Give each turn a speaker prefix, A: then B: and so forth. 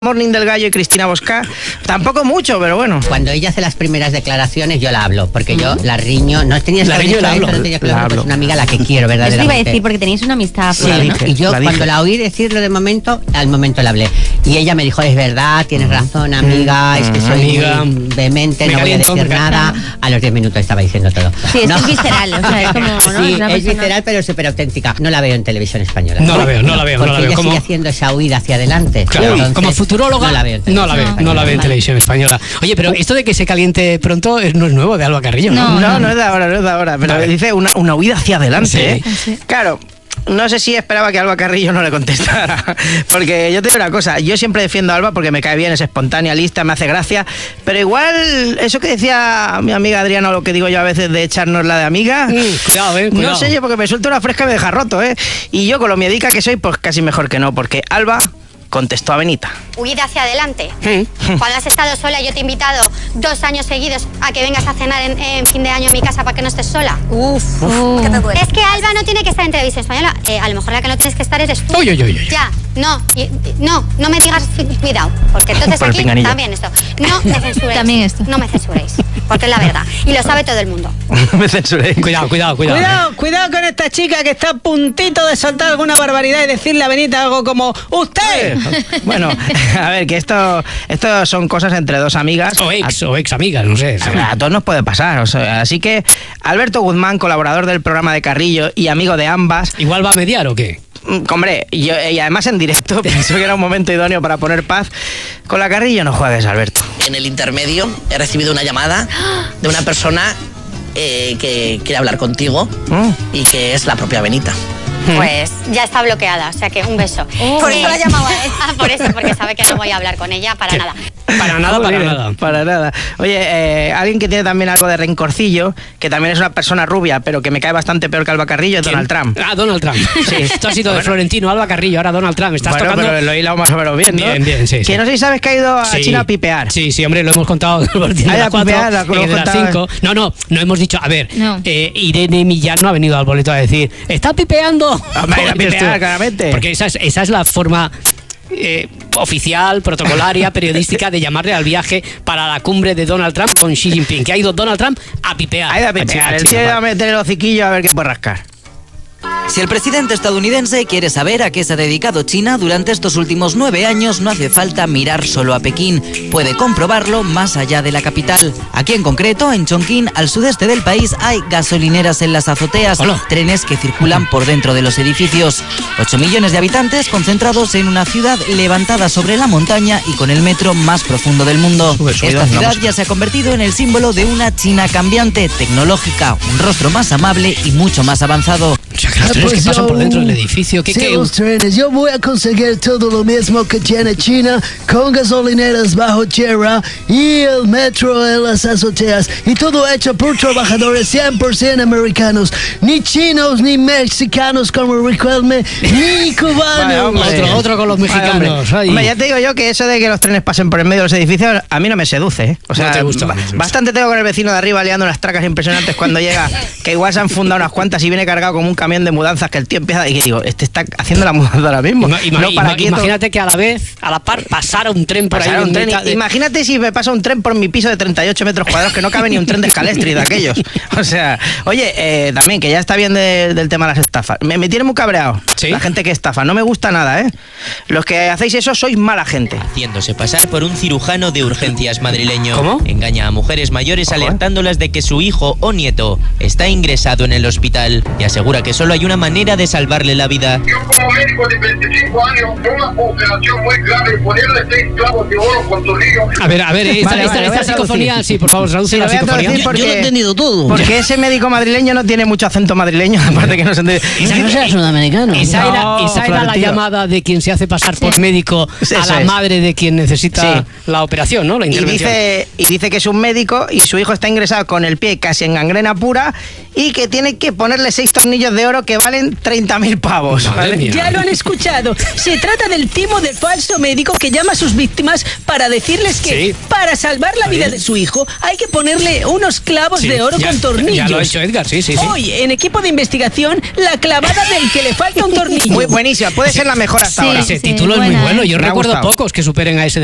A: Morning del Gallo y Cristina Bosca, tampoco mucho, pero bueno.
B: Cuando ella hace las primeras declaraciones, yo la hablo, porque yo la riño, no tenía
A: la riño, la hablo,
B: no tenía claro, pues una amiga a la que quiero, verdaderamente.
C: Eso iba a decir, porque tenéis una amistad.
B: Sí, ¿no? Y yo cuando la oí decirlo de momento, al momento la hablé. Y ella me dijo, es verdad, tienes razón, amiga, es que soy muy vehemente, no voy a decir nada. A los 10 minutos estaba diciendo todo.
C: Sí, es visceral, o sea, es como... ¿no?
B: Sí, es visceral, pero súper auténtica. No la veo en televisión española.
D: No la veo.
B: Porque ella
D: ¿Cómo?
B: sigue haciendo esa huida hacia adelante.
D: Claro,
B: entonces,
D: como futuróloga
B: no la veo
D: en televisión española. Oye, pero esto de que se caliente pronto no es nuevo de Alba Carrillo, ¿no?
A: No es de ahora, pero dice una huida hacia adelante,
D: sí.
A: Claro. No sé si esperaba que Alba Carrillo no le contestara, porque yo te digo una cosa, yo siempre defiendo a Alba porque me cae bien, es espontánea, lista, me hace gracia, pero igual eso que decía mi amiga Adriana, o lo que digo yo a veces de echarnos la de amiga,
D: cuidado.
A: No sé yo, porque me suelto una fresca y me deja roto, y yo con lo miedica que soy, pues casi mejor que no, porque Alba contestó a Benita.
E: Huida hacia adelante. Cuando has estado sola, yo te he invitado 2 años seguidos a que vengas a cenar en fin de año a mi casa para que no estés sola.
C: ¿Qué te duele?
E: Es que Alba no tiene que estar en televisión española. A lo mejor la que no tienes que estar eres tú.
D: Uy.
E: Ya, no me digas cuidado, porque entonces
A: por
E: aquí también esto. No me censuréis.
C: También esto.
E: No me censuréis, porque es la verdad. Y lo sabe todo el mundo.
A: Me censuré.
D: Cuidado.
F: Cuidado con esta chica que está a puntito de soltar alguna barbaridad y decirle a Benita algo como ¡usted!
A: Bueno, a ver, que esto son cosas entre dos amigas.
D: O ex amigas, no sé.
A: A todos nos puede pasar, o sea, así que Alberto Guzmán, colaborador del programa de Carrillo y amigo de ambas...
D: ¿Igual va a mediar o qué?
A: Hombre, y además en directo, pensó que era un momento idóneo para poner paz. Con la Carrillo no juegues, Alberto.
G: En el intermedio he recibido una llamada de una persona que quiere hablar contigo y que es la propia Benita.
E: Pues ya está bloqueada, o sea que un beso.
C: Por eso la llamaba él.
E: Por eso, porque sabe que no voy a hablar con ella para nada.
A: Para nada. Oye, alguien que tiene también algo de rencorcillo, que también es una persona rubia, pero que me cae bastante peor que Alba Carrillo, es Donald Trump.
D: Donald Trump. Sí. Esto ha sido de Florentino, Alba Carrillo, ahora Donald Trump. Estás tocando...
A: pero lo he hilado más o menos bien, ¿no?
D: Bien, sí.
A: Que no sé si sabes que ha ido a China a pipear.
D: Sí, hombre, lo hemos contado. De las 4 y de las 5. No hemos dicho, a ver, Irene Millán no ha venido al boleto a decir, está pipeando.
A: Hombre, a pipear, claramente.
D: Porque esa es la forma... oficial, protocolaria, periodística de llamarle al viaje para la cumbre de Donald Trump con Xi Jinping, que ha ido Donald Trump a pipear.
A: Ha ido a pipear, el tío va a meter el hociquillo a ver qué puede rascar.
H: Si el presidente estadounidense quiere saber a qué se ha dedicado China durante estos últimos 9 años, no hace falta mirar solo a Pekín. Puede comprobarlo más allá de la capital. Aquí en concreto, en Chongqing, al sudeste del país, hay gasolineras en las azoteas, trenes que circulan por dentro de los edificios. 8 millones de habitantes concentrados en una ciudad levantada sobre la montaña y con el metro más profundo del mundo. Esta ciudad ya se ha convertido en el símbolo de una China cambiante, tecnológica, un rostro más amable y mucho más avanzado.
D: Los trenes que pasan por dentro del edificio.
I: Los trenes. Yo voy a conseguir todo lo mismo que tiene China, con gasolineras bajo tierra y el metro en las azoteas. Y todo hecho por trabajadores 100% americanos. Ni chinos, ni mexicanos como Riquelme, ni cubanos.
D: Otro con los mexicanos.
A: Hombre, ya te digo yo que eso de que los trenes pasen por el medio de los edificios a mí no me seduce. O sea,
D: no te gusta,
A: bastante tengo con el vecino de arriba liando unas tracas impresionantes cuando llega, que igual se han fundado unas cuantas y viene cargado como un camión de mudanzas, que el tío empieza y que digo, este está haciendo la mudanza ahora mismo.
D: Imagínate que a la par pasara un tren por ahí.
A: Imagínate si me pasa un tren por mi piso de 38 metros cuadrados, que no cabe ni un tren de Scalestri de aquellos. O sea, oye, también que ya está bien del tema de las estafas. Me tiene muy cabreado la gente que estafa. No me gusta nada, Los que hacéis eso sois mala gente.
J: Haciéndose pasar por un cirujano de urgencias madrileño.
D: ¿Cómo?
J: Engaña a mujeres mayores alertándolas de que su hijo o nieto está ingresado en el hospital y asegura que solo hay una manera de salvarle la vida.
K: Yo como médico de 25 años, una operación muy grave, ponerle 6 clavos de oro con tornillo.
D: A ver, esta psicofonía, sí, por favor, traduce la psicofonía.
A: Yo lo he entendido todo. Porque ese médico madrileño no tiene mucho acento madrileño, aparte que no se entiende.
B: No seas sudamericano.
D: Esa era la llamada de quien se hace pasar por médico a la madre de quien necesita la operación, ¿no? La intervención.
A: Y dice que es un médico y su hijo está ingresado con el pie casi en gangrena pura y que tiene que ponerle 6 tornillos de oro que valen valen 30.000 pavos. ¿vale?
F: Ya lo han escuchado. Se trata del timo de falso médico que llama a sus víctimas para decirles que para salvar la vida de su hijo hay que ponerle unos clavos de oro con tornillos.
D: Ya lo ha hecho Edgar, sí.
F: Hoy, en equipo de investigación, la clavada del que le falta un tornillo.
A: Muy buenísima, puede ser la mejor hasta ahora.
D: Ese título es muy bueno. Yo
A: Me ha
D: recuerdo
A: gustado.
D: pocos que superen a ese